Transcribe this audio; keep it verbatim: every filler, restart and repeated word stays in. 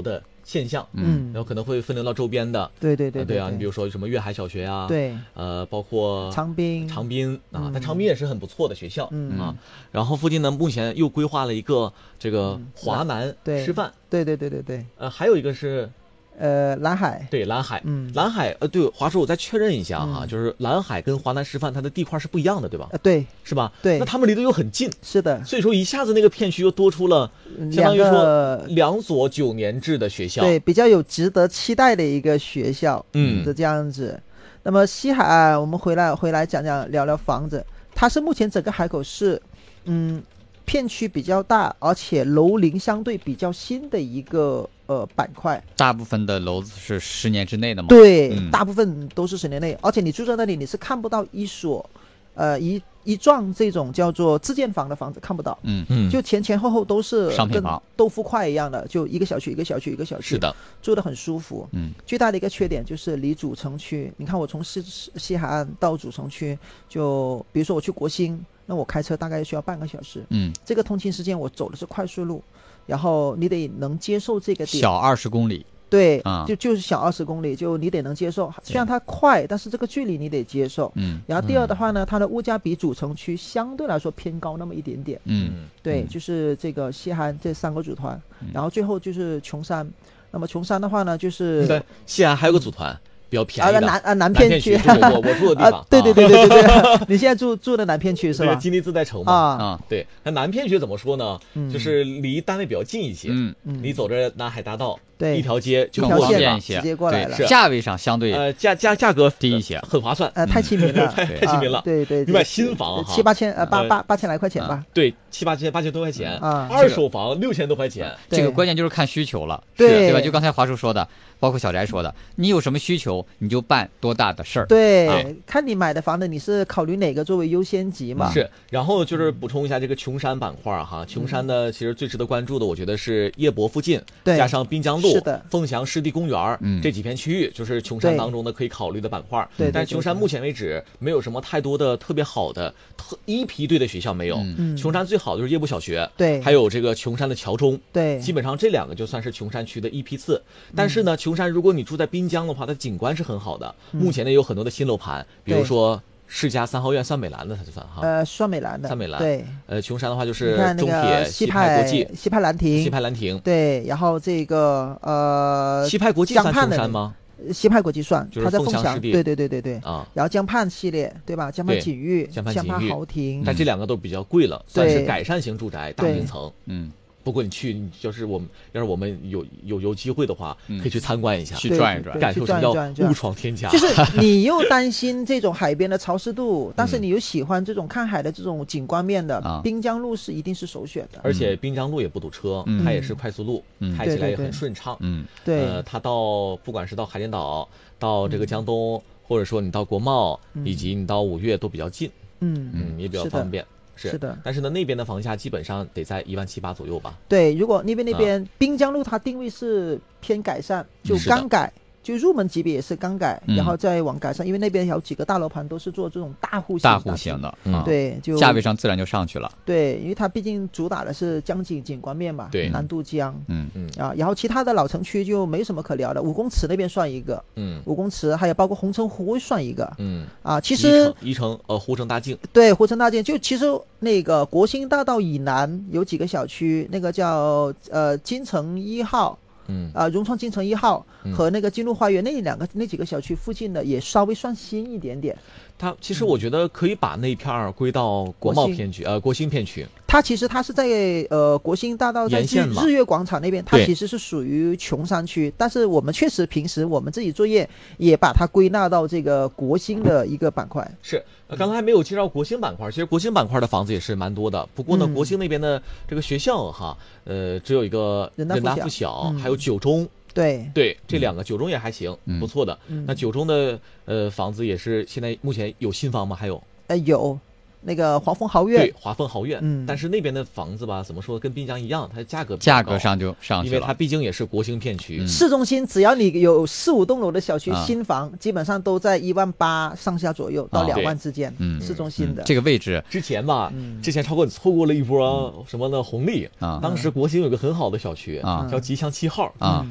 的现象， 嗯， 然后可能会分流到周边的， 对对对呃对啊，你比如说什么粤海小学啊， 对， 呃，包括长滨， 长滨啊， 嗯但长滨也是很不错的学校， 嗯啊，然后附近呢目前又规划了一个这个华南师范， 对对对对对， 呃，还有一个是。 呃，蓝海， 对，蓝海， 嗯， 蓝海，呃，对，华叔，我再确认一下哈，嗯、就是蓝海跟华南师范它的地块是不一样的，对吧？ 呃，对， 是吧？ 对， 那他们离得又很近， 是的， 所以说一下子那个片区又多出了，相当于说两所九年制的学校， 对，比较有值得期待的一个学校， 嗯， 是这样子。那么西海岸，我们回来回来讲讲聊聊房子，它是目前整个海口市，嗯。片区比较大，而且楼龄相对比较新的一个呃板块。 大部分的楼子是十年之内的吗？ 对， 嗯、 大部分都是十年内，而且你住在那里，你是看不到一所，呃一一幢这种叫做自建房的房子，看不到。 嗯嗯，就前前后后都是商品房， 豆腐块一样的，就一个小区一个小区一个小区。 是的， 住得很舒服。 嗯， 最大的一个缺点就是离主城区，你看我从西西海岸到主城区，就比如说我去国兴。那我开车大概需要半个小时， 嗯， 这个通勤时间我走的是快速路，然后你得能接受这个点， 小二十公里， 对， 啊， 就就是小二十公里，就你得能接受，虽然它快，但是这个距离你得接受， 嗯， 然后第二的话呢，它的物价比主城区相对来说偏高那么一点点， 嗯， 对，就是这个西韩这三个组团，然后最后就是琼山，那么琼山的话呢，就是对，西韩还有个组团。比较便宜的啊南啊南片区， 我我住的地方， 啊、对对对对对对，你现在住住的南片区是吧？ 金利自在城嘛， 啊， 对，那南片区怎么说呢？ 嗯、 就是离单位比较近一些， 嗯嗯， 你走着南海大道， 对， 一条街就更方便一些， 直接过来了， 对， 价位上相对呃价价价格低一些， 很划算， 呃太亲民了， 太太亲民了， 对对， 你买新房七八千呃八八八千来块钱吧， 对，七八千八千多块钱啊， 二手房六千多块钱， 这个关键就是看需求了， 对对吧？就刚才华叔说的。包括小翟说的，你有什么需求你就办多大的事儿。 对、啊，看你买的房子你是考虑哪个作为优先级嘛？ 是，然后就是补充一下这个琼山板块哈，琼山呢其实最值得关注的，我觉得是叶博附近， 对， 加上滨江路、 是的， 凤翔湿地公园、 嗯、 这几片区域，就是琼山当中的可以考虑的板块。 对， 但琼山目前为止没有什么太多的特别好的特一批队的学校没有。 嗯， 琼山最好的就是叶博小学， 对， 还有这个琼山的桥中， 对， 基本上这两个就算是琼山区的一批次。但是呢，琼山如果你住在滨江的话，它景观是很好的。 嗯、 目前呢有很多的新楼盘，比如说世家三号院算美兰的，它就算哈。 呃，算美兰的。 算美兰。 对。 呃，琼山的话就是中铁、 那西派国际、 西派兰亭、 西派兰亭。 对，然后这个呃， 西派国际算琼山吗？ 西派国际算， 就是它在凤翔， 对对对对对啊。 然后江畔系列，对吧？江畔锦寓、 江畔豪庭， 但这两个都比较贵了，算是改善型住宅大平层。 嗯。 不过你去，就是我们要是我们有有有机会的话， 嗯、 可以去参观一下， 去转一转， 感受什么叫误闯天涯。 就是你又担心这种海边的潮湿度，但是你又喜欢这种看海的这种景观面的， 嗯、 滨江路是一定是首选的。 而且滨江路也不堵车， 嗯、 它也是快速路， 嗯、 开起来也很顺畅。 嗯， 对。 呃，它到不管是到海淀岛，到这个江东，嗯、或者说你到国贸， 嗯、 以及你到五岳都比较近。 嗯嗯，也比较方便。 是, 是的， 但是呢，那边的房价基本上得在一万七八左右吧。 对，如果那边那边、啊、滨江路它定位是偏改善，就刚改，就入门级别也是刚改， 嗯、 然后再往改善，因为那边有几个大楼盘都是做这种大户型大户型的， 嗯，对，就价位上自然就上去了。 对，因为它毕竟主打的是江景景观面嘛， 对， 南渡江， 嗯嗯啊，然后其他的老城区就没什么可聊的，武功祠那边算一个， 嗯， 武功祠还有包括红城湖算一个， 嗯啊，其实宜城呃湖城大境， 对，湖城大境就其实那个国兴大道以南有几个小区，那个叫呃金城一号。 嗯啊，融创金城一号和那个金鹿花园、嗯、那两个那几个小区附近的也稍微算新一点点。 它其实我觉得可以把那片儿归到国贸片区，呃，国兴片区。 它其实它是在呃国兴大道在日月广场那边，它其实是属于琼山区，但是我们确实平时我们自己作业也把它归纳到这个国兴的一个板块。 是，呃、刚才还没有介绍国兴板块，其实国兴板块的房子也是蛮多的。不过呢，嗯、国兴那边的这个学校哈，呃，只有一个人大附小， 嗯、 还有九中。 对对，这两个九中也还行， 嗯、 不错的。 嗯、 那九中的呃房子也是现在目前有新房吗？还有？ 呃，有。那个华丰豪苑， 对，华丰豪苑， 嗯， 但是那边的房子吧，怎么说，跟滨江一样，它的价格价格上就上去了， 因为它毕竟也是国兴片区， 嗯、市中心只要你有四五栋楼的小区， 啊、 新房基本上都在一万八上下左右到两万之间， 嗯、 市中心的、 嗯、这个位置， 之前吧， 嗯、 之前超哥你错过了一波什么的红利啊， 当时国兴有个很好的小区啊， 叫吉祥七号啊，